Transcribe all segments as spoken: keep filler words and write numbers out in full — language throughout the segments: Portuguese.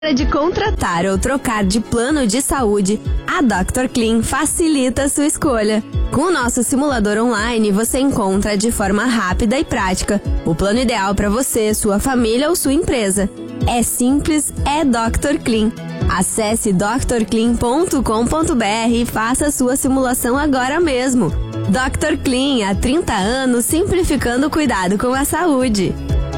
De contratar ou trocar de plano de saúde, a doutor Clean facilita a sua escolha. Com o nosso simulador online, você encontra de forma rápida e prática o plano ideal para você, sua família ou sua empresa. É simples, é doutor Clean. Acesse doutor clean ponto com ponto b r e faça a sua simulação agora mesmo. doutor Clean, há trinta anos, simplificando o cuidado com a saúde.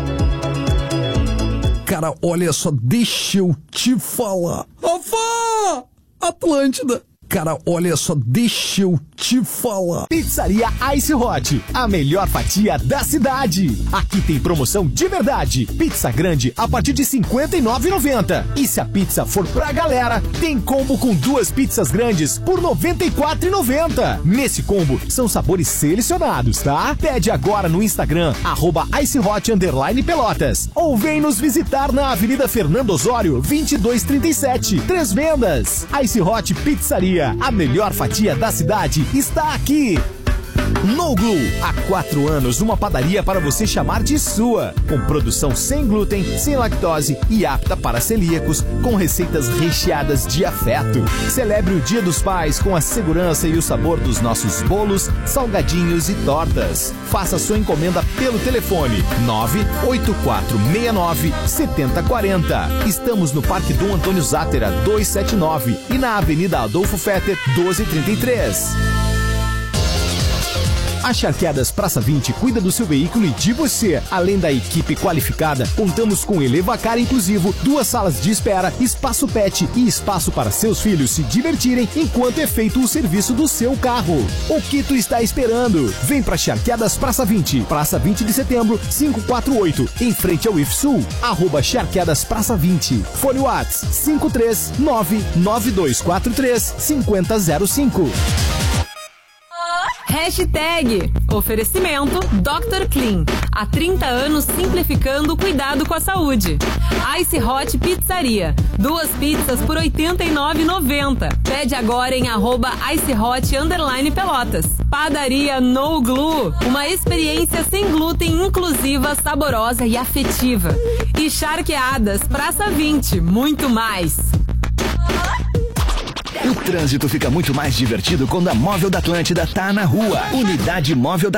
Cara, olha só, deixa eu te falar. Afá! Atlântida. Cara, olha só, deixa eu te falar. Pizzaria Ice Hot, a melhor fatia da cidade. Aqui tem promoção de verdade. Pizza grande a partir de cinquenta e nove reais e noventa centavos. E se a pizza for pra galera, tem combo com duas pizzas grandes por noventa e quatro reais e noventa centavos. Nesse combo, são sabores selecionados, tá? Pede agora no Instagram, arroba icehot underline pelotas. Ou vem nos visitar na Avenida Fernando Osório, vinte e dois trinta e sete. Três vendas. Ice Hot Pizzaria. A melhor fatia da cidade está aqui. No Glue, há quatro anos, uma padaria para você chamar de sua. Com produção sem glúten, sem lactose e apta para celíacos, com receitas recheadas de afeto. Celebre o Dia dos Pais com a segurança e o sabor dos nossos bolos, salgadinhos e tortas. Faça sua encomenda pelo telefone nove oito quatro seis nove sete zero quatro zero. Estamos no Parque Dom Antônio Zátera duzentos e setenta e nove e na Avenida Adolfo Fetter doze trinta e três. A Charqueadas Praça vinte cuida do seu veículo e de você. Além da equipe qualificada, contamos com Elevacar inclusivo, duas salas de espera, espaço pet e espaço para seus filhos se divertirem enquanto é feito o serviço do seu carro. O que tu está esperando? Vem para Charqueadas Praça vinte, Praça vinte de Setembro, quinhentos e quarenta e oito, em frente ao I F Sul, arroba Charqueadas Praça vinte. Fone Whats cinco três nove nove dois quatro três cinco zero zero cinco. Hashtag oferecimento doutor Clean. Há trinta anos simplificando o cuidado com a saúde. Ice Hot Pizzaria. Duas pizzas por oitenta e nove reais e noventa centavos. Pede agora em arroba icehot underline pelotas. Padaria No Glue. Uma experiência sem glúten, inclusiva, saborosa e afetiva. E Charqueadas Praça vinte. Muito mais. O trânsito fica muito mais divertido quando a Móvel da Atlântida tá na rua. Unidade Móvel da